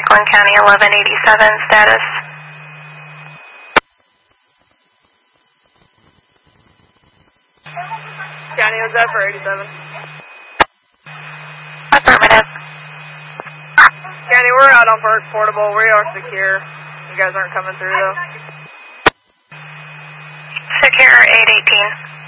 Franklin County 1187 status. County, what's that for 87? Affirmative. County, we're out on Park Portable. We are secure. You guys aren't coming through though. Secure 818.